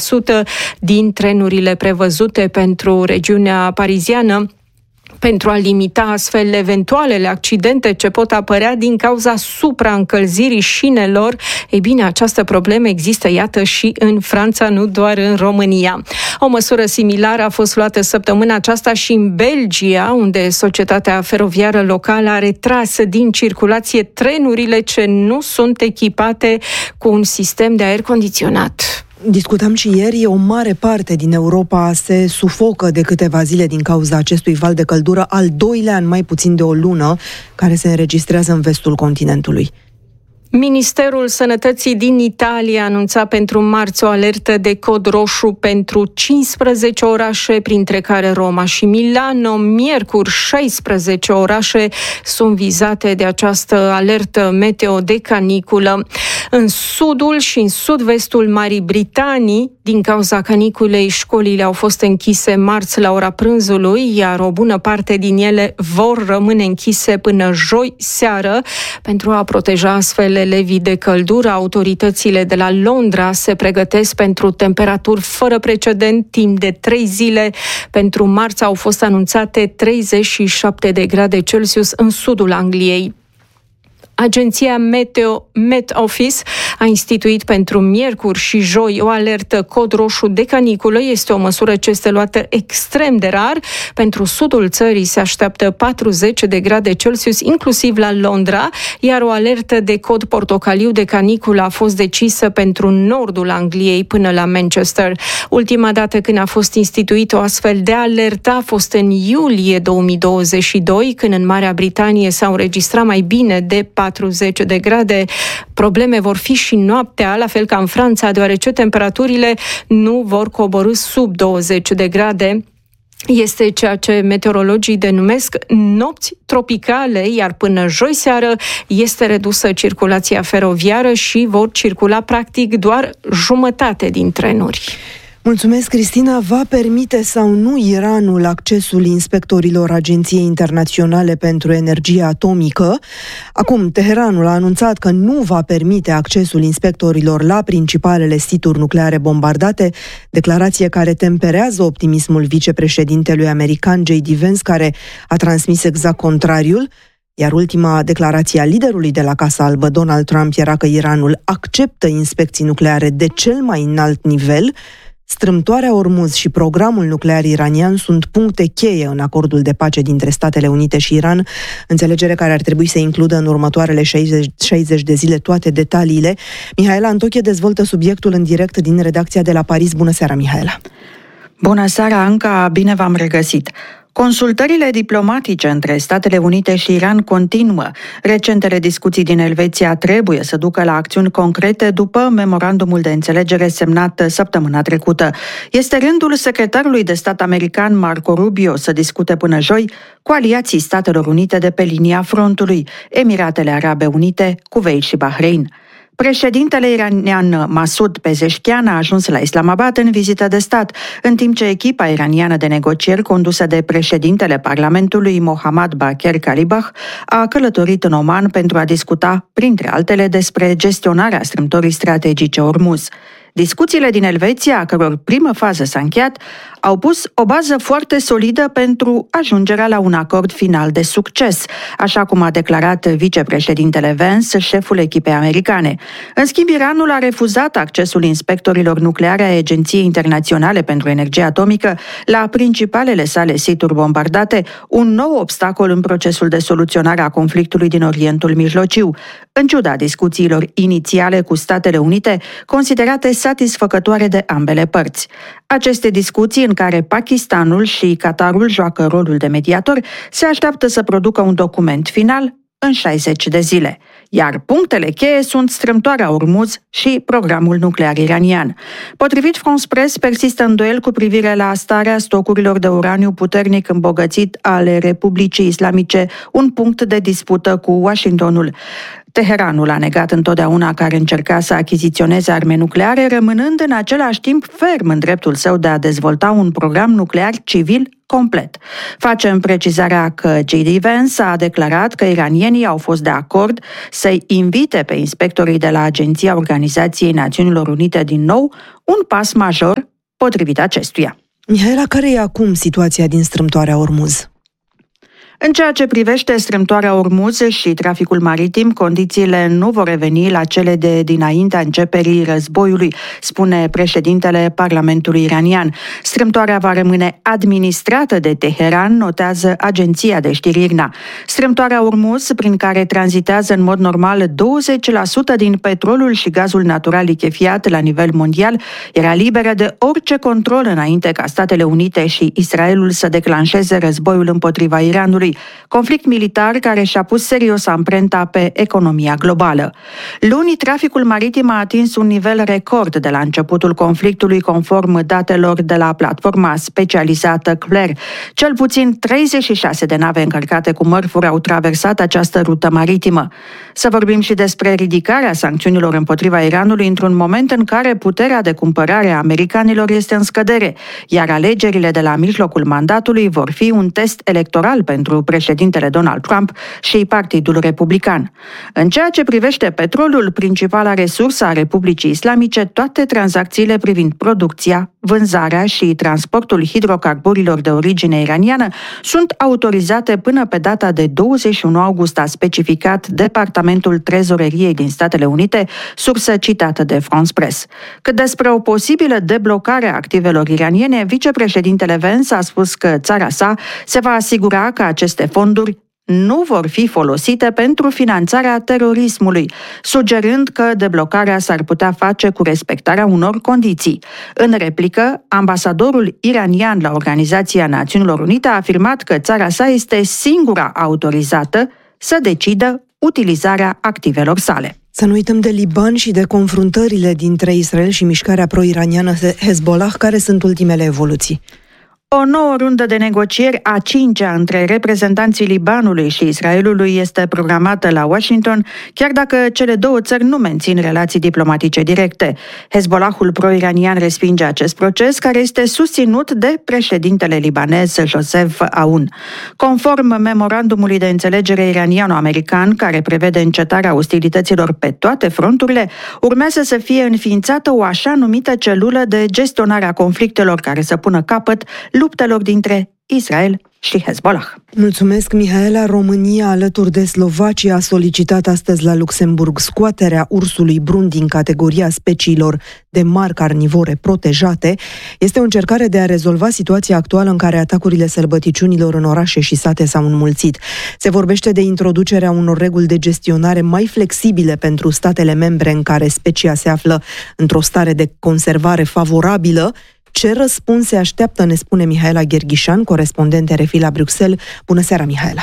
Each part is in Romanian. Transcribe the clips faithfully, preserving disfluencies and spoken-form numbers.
sută din trenurile prevăzute pentru regiunea pariziană, pentru a limita astfel eventualele accidente ce pot apărea din cauza supraîncălzirii șinelor. Ei bine, această problemă există, iată, și în Franța, nu doar în România. O măsură similară a fost luată săptămâna aceasta și în Belgia, unde societatea feroviară locală a retras din circulație trenurile ce nu sunt echipate cu un sistem de aer condiționat. Discutam și ieri, o mare parte din Europa se sufocă de câteva zile din cauza acestui val de căldură, al doilea în mai puțin de o lună, care se înregistrează în vestul continentului. Ministerul Sănătății din Italia anunța pentru marți o alertă de cod roșu pentru cincisprezece orașe, printre care Roma și Milano. Miercuri, șaisprezece orașe sunt vizate de această alertă meteo de caniculă. În sudul și în sud-vestul Marii Britanii, din cauza caniculei, școlile au fost închise marți la ora prânzului, iar o bună parte din ele vor rămâne închise până joi seară pentru a proteja astfel elevii de căldură. Autoritățile de la Londra se pregătesc pentru temperaturi fără precedent timp de trei zile. Pentru marți au fost anunțate treizeci și șapte de grade Celsius în sudul Angliei. Agenția Meteo Met Office a instituit pentru miercuri și joi o alertă cod roșu de caniculă. Este o măsură ce este luată extrem de rar. Pentru sudul țării se așteaptă patruzeci de grade Celsius, inclusiv la Londra, iar o alertă de cod portocaliu de caniculă a fost decisă pentru nordul Angliei până la Manchester. Ultima dată când a fost instituită o astfel de alertă a fost în iulie două mii douăzeci și doi, când în Marea Britanie s-au înregistrat mai bine de patruzeci de grade. Probleme vor fi și noaptea, la fel ca în Franța, deoarece temperaturile nu vor coborî sub douăzeci de grade. Este ceea ce meteorologii denumesc nopți tropicale, iar până joi seară este redusă circulația feroviară și vor circula practic doar jumătate din trenuri. Mulțumesc, Cristina. Va permite sau nu Iranul accesul inspectorilor Agenției Internaționale pentru Energie Atomică? Acum, Teheranul a anunțat că nu va permite accesul inspectorilor la principalele situri nucleare bombardate, declarație care temperează optimismul vicepreședintelui american J D Vance, care a transmis exact contrariul. Iar ultima declarație a liderului de la Casa Albă, Donald Trump, era că Iranul acceptă inspecții nucleare de cel mai înalt nivel. Strâmtoarea Ormuz și programul nuclear iranian sunt puncte cheie în acordul de pace dintre Statele Unite și Iran, înțelegere care ar trebui să includă în următoarele șaizeci de zile toate detaliile. Mihaela Antoche dezvoltă subiectul în direct din redacția de la Paris. Bună seara, Mihaela! Bună seara, Anca! Bine v-am regăsit! Consultările diplomatice între Statele Unite și Iran continuă. Recentele discuții din Elveția trebuie să ducă la acțiuni concrete după memorandumul de înțelegere semnat săptămâna trecută. Este rândul secretarului de stat american Marco Rubio să discute până joi cu aliații Statelor Unite de pe linia frontului, Emiratele Arabe Unite, Kuwait și Bahrain. Președintele iranian Masoud Pezeshkian a ajuns la Islamabad în vizită de stat, în timp ce echipa iraniană de negocieri condusă de președintele Parlamentului Mohammad Bagher Kalibaf a călătorit în Oman pentru a discuta, printre altele, despre gestionarea strâmtorii strategice Ormuz. Discuțiile din Elveția, a căror primă fază s-a încheiat, au pus o bază foarte solidă pentru ajungerea la un acord final de succes, așa cum a declarat vicepreședintele Vance, șeful echipei americane. În schimb, Iranul a refuzat accesul inspectorilor nucleare a Agenției Internaționale pentru Energie Atomică la principalele sale situri bombardate, un nou obstacol în procesul de soluționare a conflictului din Orientul Mijlociu, în ciuda discuțiilor inițiale cu Statele Unite, considerate satisfăcătoare de ambele părți. Aceste discuții, în care Pakistanul și Qatarul joacă rolul de mediator, se așteaptă să producă un document final în șaizeci de zile. Iar punctele cheie sunt strâmtoarea Ormuz și programul nuclear iranian. Potrivit France Press, persistă îndoiel cu privire la starea stocurilor de uraniu puternic îmbogățit ale Republicii Islamice, un punct de dispută cu Washingtonul. Teheranul a negat întotdeauna că ar încerca să achiziționeze arme nucleare, rămânând în același timp ferm în dreptul său de a dezvolta un program nuclear civil complet. Facem precizarea că J D Vance a declarat că iranienii au fost de acord să-i invite pe inspectorii de la Agenția Organizației Națiunilor Unite din nou, un pas major potrivit acestuia. Mihaela, care e acum situația din strâmtoarea Ormuz? În ceea ce privește strâmtoarea Ormuz și traficul maritim, condițiile nu vor reveni la cele de dinaintea începerii războiului, spune președintele Parlamentului iranian. Strâmtoarea va rămâne administrată de Teheran, notează agenția de știri I R N A. Strâmtoarea Ormuz, prin care tranzitează în mod normal douăzeci la sută din petrolul și gazul natural lichefiat la nivel mondial, era liberă de orice control înainte ca Statele Unite și Israelul să declanșeze războiul împotriva Iranului. Conflict militar care și-a pus serios amprenta pe economia globală. Luni, traficul maritim a atins un nivel record de la începutul conflictului, conform datelor de la platforma specializată Clair. Cel puțin treizeci și șase de nave încărcate cu mărfuri au traversat această rută maritimă. Să vorbim și despre ridicarea sancțiunilor împotriva Iranului într-un moment în care puterea de cumpărare a americanilor este în scădere, iar alegerile de la mijlocul mandatului vor fi un test electoral pentru președintele Donald Trump și Partidul Republican. În ceea ce privește petrolul, principala resursă a Republicii Islamice, toate tranzacțiile privind producția, vânzarea și transportul hidrocarburilor de origine iraniană sunt autorizate până pe data de douăzeci și unu august, a specificat Departamentul Trezoreriei din Statele Unite, sursă citată de France Press. Cât despre o posibilă deblocare a activelor iraniene, vicepreședintele Vance a spus că țara sa se va asigura că aceste fonduri nu vor fi folosite pentru finanțarea terorismului, sugerând că deblocarea s-ar putea face cu respectarea unor condiții. În replică, ambasadorul iranian la Organizația Națiunilor Unite a afirmat că țara sa este singura autorizată să decidă utilizarea activelor sale. Să nu uităm de Liban și de confruntările dintre Israel și mișcarea pro-iraniană Hezbollah. Care sunt ultimele evoluții? O nouă rundă de negocieri, a cincea între reprezentanții Libanului și Israelului, este programată la Washington, chiar dacă cele două țări nu mențin relații diplomatice directe. Hezbollahul pro-iranian respinge acest proces, care este susținut de președintele libanez Joseph Aoun. Conform memorandumului de înțelegere iraniano-american, care prevede încetarea ostilităților pe toate fronturile, urmează să fie înființată o așa numită celulă de gestionare a conflictelor care să pună capăt luptelor dintre Israel și Hezbollah. Mulțumesc, Mihaela. România, alături de Slovacia, a solicitat astăzi la Luxemburg scoaterea ursului brun din categoria speciilor de mari carnivore protejate. Este o încercare de a rezolva situația actuală în care atacurile sălbăticiunilor în orașe și sate s-au înmulțit. Se vorbește de introducerea unor reguli de gestionare mai flexibile pentru statele membre în care specia se află într-o stare de conservare favorabilă. Ce răspuns se așteaptă, ne spune Mihaela Gherghișan, corespondent R F I la Bruxelles. Bună seara, Mihaela!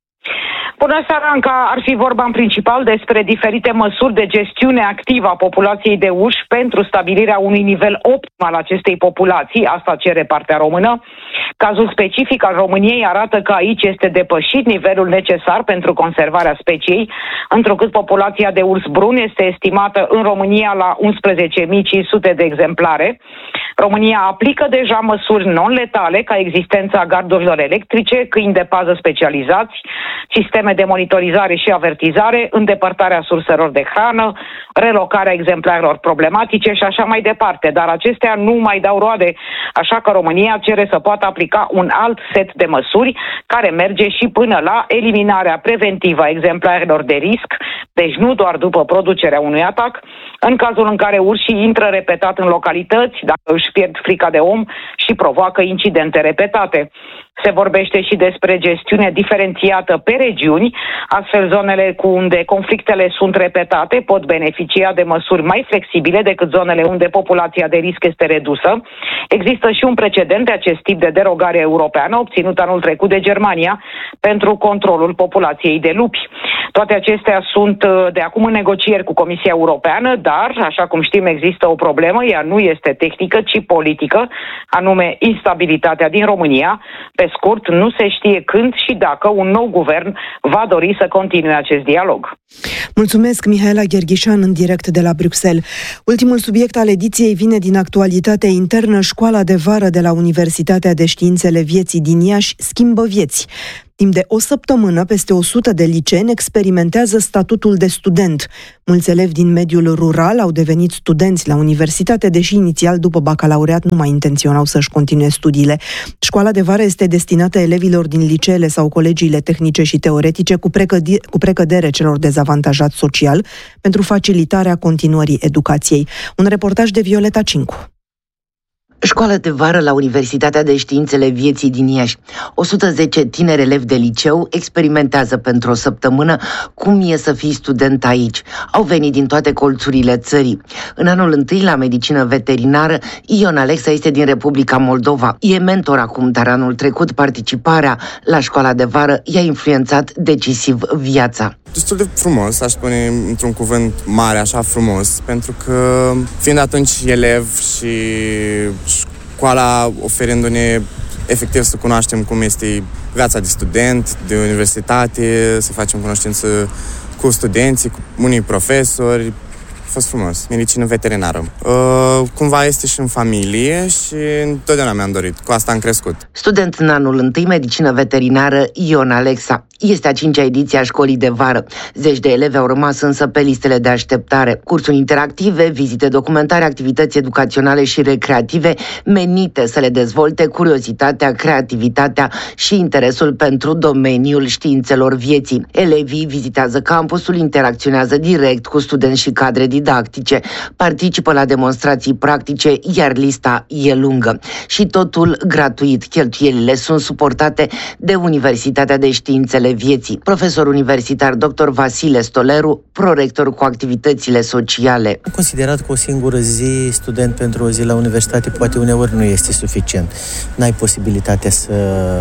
Bună seara, Anca. Ar fi vorba în principal despre diferite măsuri de gestiune activă a populației de urși pentru stabilirea unui nivel optim al acestei populații. Asta cere partea română. Cazul specific al României arată că aici este depășit nivelul necesar pentru conservarea speciei, întrucât populația de urs brun este estimată în România la unsprezece mii cinci sute de exemplare. România aplică deja măsuri non-letale, ca existența gardurilor electrice, câini de pază specializați, sisteme de monitorizare și avertizare, îndepărtarea surselor de hrană, relocarea exemplarelor problematice și așa mai departe. Dar acestea nu mai dau roade, așa că România cere să poată aplica un alt set de măsuri care merge și până la eliminarea preventivă a exemplarelor de risc, deci nu doar după producerea unui atac, în cazul în care urșii intră repetat în localități, dacă își pierd frica de om și provoacă incidente repetate. Se vorbește și despre gestiune diferențiată pe regiuni, astfel zonele cu unde conflictele sunt repetate pot beneficia de măsuri mai flexibile decât zonele unde populația de risc este redusă. Există și un precedent de acest tip de derogare europeană obținut anul trecut de Germania pentru controlul populației de lupi. Toate acestea sunt de acum în negocieri cu Comisia Europeană, dar, așa cum știm, există o problemă, ea nu este tehnică, ci politică, anume instabilitatea din România. Pe scurt, nu se știe când și dacă un nou guvern va dori să continue acest dialog. Mulțumesc, Mihaela Gherghișan, în direct de la Bruxelles. Ultimul subiect al ediției vine din actualitatea internă. Școala de vară de la Universitatea de Științele Vieții din Iași schimbă vieți. Timp de o săptămână, peste o sută de liceeni experimentează statutul de student. Mulți elevi din mediul rural au devenit studenți la universitate, deși inițial, după bacalaureat, nu mai intenționau să-și continue studiile. Școala de vară este destinată elevilor din liceele sau colegiile tehnice și teoretice cu, precădi- cu precădere celor dezavantajați social, pentru facilitarea continuării educației. Un reportaj de Violeta Cincu. Școală de vară la Universitatea de Științele Vieții din Iași. o sută zece tineri elevi de liceu experimentează pentru o săptămână cum e să fii student aici. Au venit din toate colțurile țării. În anul întâi la medicină veterinară, Ion Alexa este din Republica Moldova. E mentor acum, dar anul trecut participarea la școala de vară i-a influențat decisiv viața. Destul de frumos, aș spune într-un cuvânt mare, așa frumos, pentru că fiind atunci elev și școala oferindu-ne efectiv să cunoaștem cum este viața de student, de universitate, să facem cunoștință cu studenții, cu unii profesori. A fost frumos. Medicină veterinară. Uh, cumva este și în familie și întotdeauna mi-am dorit. Cu asta am crescut. Student în anul întâi medicină veterinară, Ion Alexa. Este a cincea ediție a școlii de vară. Zeci de elevi au rămas însă pe listele de așteptare. Cursuri interactive, vizite documentare, activități educaționale și recreative menite să le dezvolte curiozitatea, creativitatea și interesul pentru domeniul științelor vieții. Elevii vizitează campusul, interacționează direct cu studenți și cadre didactice, participă la demonstrații practice, iar lista e lungă. Și totul gratuit. Cheltuielile sunt suportate de Universitatea de Științele Vieții. Profesor universitar doctor Vasile Stoleru, prorector cu activitățile sociale. Am considerat că o singură zi student pentru o zi la universitate poate uneori nu este suficient. N-ai posibilitatea să,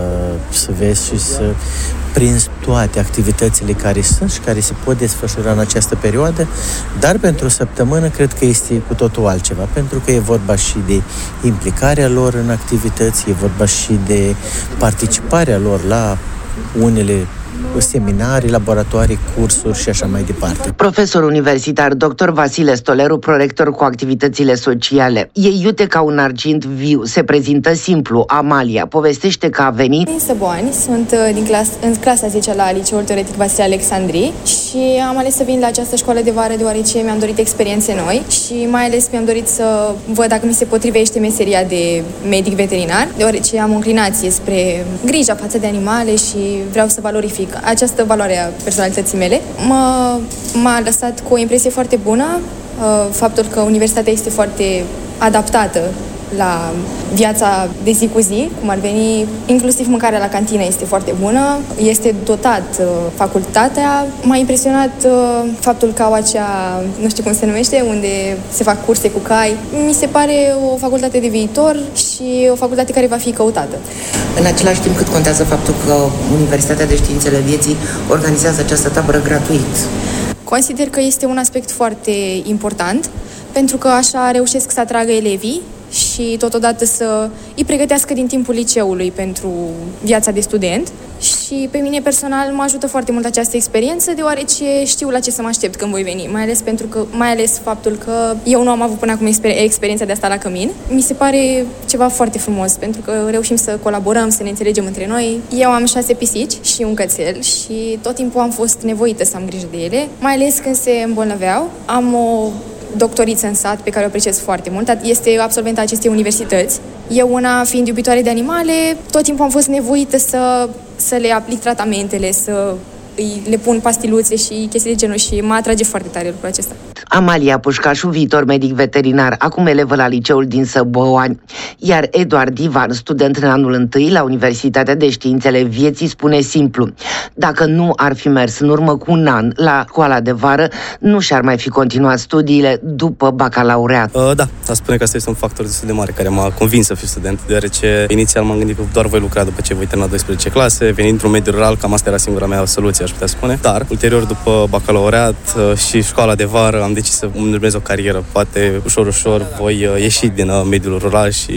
să vezi și să prinzi toate activitățile care sunt și care se pot desfășura în această perioadă, dar pentru o săptămână cred că este cu totul altceva, pentru că e vorba și de implicarea lor în activități, e vorba și de participarea lor la unele seminarii, laboratorii, cursuri și așa mai departe. Profesor universitar doctor Vasile Stoleru, prorector cu activitățile sociale. E iute ca un argint viu, se prezintă simplu. Amalia povestește că a venit... Sunt Săboani, sunt din clas, în clasa zece la Liceul Teoretic Vasile Alexandri și am ales să vin la această școală de vară deoarece mi-am dorit experiențe noi și mai ales mi-am dorit să văd dacă mi se potrivește meseria de medic veterinar, deoarece am o inclinație spre grija față de animale și vreau să valorific această valoare a personalității mele. M-a, m-a lăsat cu o impresie foarte bună faptul că universitatea este foarte adaptată la viața de zi cu zi, cum ar veni, inclusiv mâncarea la cantină este foarte bună, este dotat uh, facultatea. M-a impresionat uh, faptul că au acea, nu știu cum se numește, unde se fac curse cu cai. Mi se pare o facultate de viitor și o facultate care va fi căutată. În același timp, cât contează faptul că Universitatea de Științele Vieții organizează această tabără gratuit? Consider că este un aspect foarte important, pentru că așa reușesc să atragă elevii și totodată să îi pregătească din timpul liceului pentru viața de student. Și pe mine personal mă ajută foarte mult această experiență, deoarece știu la ce să mă aștept când voi veni, mai ales pentru că, mai ales faptul că eu nu am avut până acum exper- experiența de a sta la cămin. Mi se pare ceva foarte frumos, pentru că reușim să colaborăm, să ne înțelegem între noi. Eu am șase pisici și un cățel și tot timpul am fost nevoită să am grijă de ele, mai ales când se îmbolnăveau. Am o doctoriță în sat, pe care o apreciez foarte mult. Este absolventa acestei universități. Eu, una fiind iubitoare de animale, tot timpul am fost nevoită să, să le aplic tratamentele, să îi, le pun pastiluțe și chestii de genul și mă atrage foarte tare lucrul acesta. Amalia Pușcașu, viitor medic veterinar, acum elevă la liceul din Săboani. Iar Eduard Ivan, student în anul întâi la Universitatea de Științele Vieții, spune simplu: dacă nu ar fi mers în urmă cu un an la școala de vară, nu și-ar mai fi continuat studiile după bacalaureat. Uh, da, aș spune că asta este un factor destul de mare care m-a convins să fiu student, deoarece inițial m-am gândit că doar voi lucra după ce voi termina doisprezece clase, venind într-un mediu rural, cam asta era singura mea soluție, aș putea spune. Dar, ulterior, după bacalaureat uh, și școala de vară, am decis să îmi urmez o carieră. Poate ușor, ușor voi ieși din mediul rural și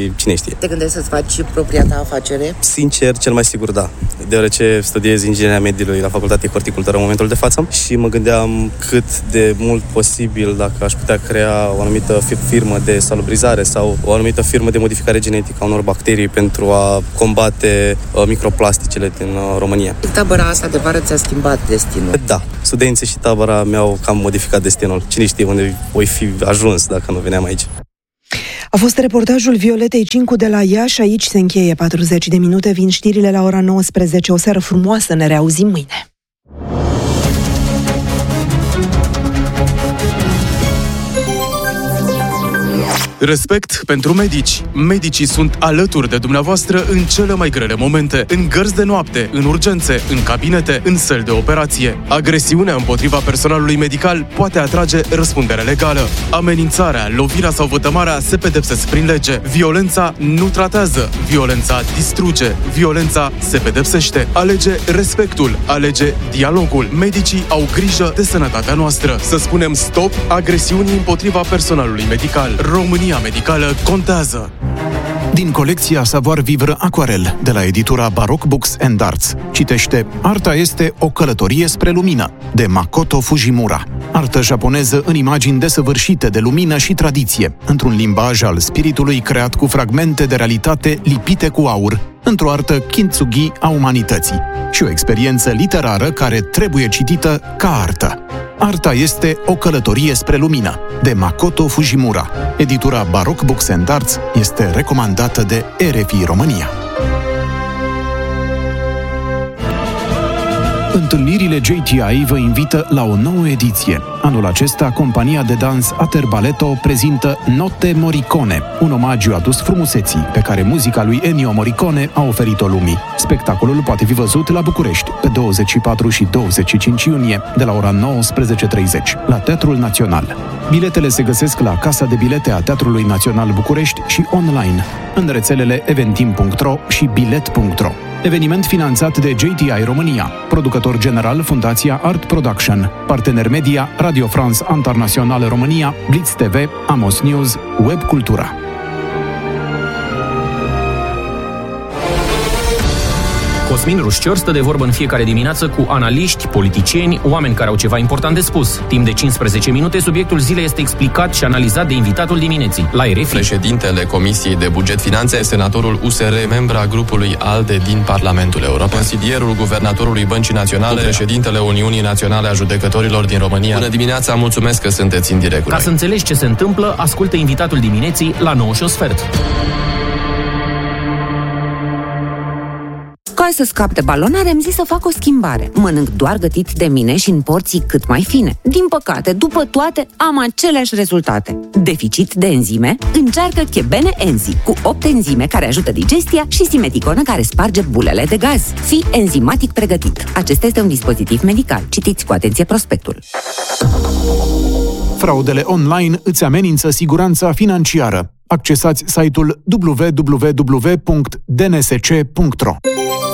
și cine știe. Te gândești să-ți faci propria ta afacere? Sincer, cel mai sigur da, deoarece studiez ingineria mediului la Facultatea de Horticultură în momentul de față și mă gândeam cât de mult posibil dacă aș putea crea o anumită firmă de salubrizare sau o anumită firmă de modificare genetică a unor bacterii pentru a combate uh, microplasticele din uh, România. Tabăra asta de vară ți-a schimbat destinul? Da, studenții și tabăra mi-au cam modificat destinul. Cine știe unde voi fi ajuns dacă nu veneam aici. A fost reportajul Violetei Cincu de la Iași. Aici se încheie patruzeci de minute. Vin știrile la ora nouăsprezece. O seară frumoasă, ne reauzim mâine. Respect pentru medici. Medicii sunt alături de dumneavoastră în cele mai grele momente, în gărzi de noapte, în urgențe, în cabinete, în săli de operație. Agresiunea împotriva personalului medical poate atrage răspundere legală. Amenințarea, lovirea sau vătămarea se pedepsesc prin lege. Violența nu tratează, violența distruge, violența se pedepsește. Alege respectul, alege dialogul. Medicii au grijă de sănătatea noastră. Să spunem stop agresiunii împotriva personalului medical. România medicală contează. Din colecția Savoir Vivre Aquarel, de la editura Baroque Books and Arts, citește Arta este o călătorie spre lumină, de Makoto Fujimura. Artă japoneză în imagini desăvârșite de lumină și tradiție, într-un limbaj al spiritului creat cu fragmente de realitate lipite cu aur, într-o artă kintsugi a umanității și o experiență literară care trebuie citită ca artă. Arta este o călătorie spre lumină, de Makoto Fujimura. Editura Baroque Books and Arts este recomandată de R F I România. Întâlnirile J T I vă invită la o nouă ediție. Anul acesta, compania de dans Ater Balletto prezintă Notte Morricone, un omagiu adus frumuseții, pe care muzica lui Ennio Morricone a oferit-o lumii. Spectacolul poate fi văzut la București, pe douăzeci și patru și douăzeci și cinci iunie, de la ora nouăsprezece treizeci, la Teatrul Național. Biletele se găsesc la Casa de Bilete a Teatrului Național București și online, în rețelele eventim punct ro și bilet punct ro. Eveniment finanțat de J T I România, producător general Fundația Art Production, partener media Radio France Internationale România, Blitz T V, Amos News, Web Cultura. Cosmin Rușcior stă de vorbă în fiecare dimineață cu analiști, politicieni, oameni care au ceva important de spus. Timp de cincisprezece minute, subiectul zilei este explicat și analizat de invitatul dimineții, la R F I. Președintele Comisiei de Buget Finanțe, senatorul U S R, membra grupului ALDE din Parlamentul European, consilierul guvernatorului Băncii Naționale, președintele Uniunii Naționale a Judecătorilor din România. Bună dimineața, mulțumesc că sunteți în direct. Ca să înțelegi ce se întâmplă, ascultă invitatul dimineții la nouă și un sfert. Ca să scap de balonare, am zis să fac o schimbare. Mănânc doar gătit de mine și în porții cât mai fine. Din păcate, după toate, am aceleași rezultate. Deficit de enzime? Încearcă Chebene Enzi, cu opt enzime care ajută digestia și simeticonă care sparge bulele de gaz. Fii enzimatic pregătit. Acesta este un dispozitiv medical. Citiți cu atenție prospectul. Fraudele online îți amenință siguranța financiară. Accesați site-ul w w w punct d n s c punct r o.